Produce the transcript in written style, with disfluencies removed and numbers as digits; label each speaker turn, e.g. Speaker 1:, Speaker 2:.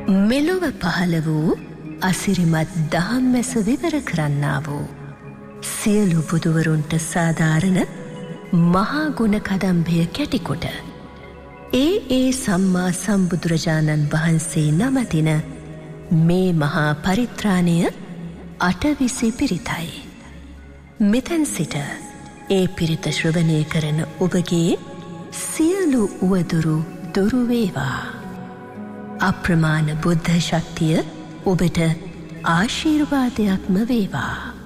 Speaker 1: මෙලොව පහළ වූ අසිරිමත් දහම් මැස විවර කරන්නා වූ සියලු බුදුවරුන්ට සාධාරණ මහා ගුණ කදම්භය කැටිකොට ඒ සම්මා සම්බුදුරජාණන් වහන්සේ නමතින මේ මහා පරිත්‍රාණය අටවිසි පිරිතයි. මෙතැන් සිට ඒ පිරිත ශ්‍රවණය කරන ඔබගේ සියලු උවදුරු දුරු වේවා. අප්‍රමාණ බුද්ධ ශක්තිය ඔබට ආශිර්වාදයක්ම වේවා.